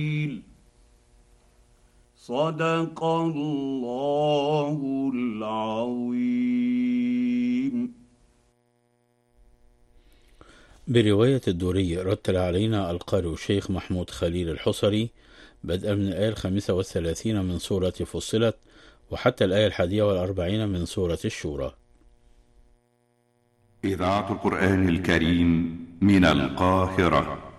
صدق الله العظيم. برواية الدوري رتل علينا القارئ الشيخ محمود خليل الحصري بدءا من الآية 35 من سورة فصلت وحتى الآية 41 من سورة الشورى. إذاعة القرآن الكريم من القاهرة.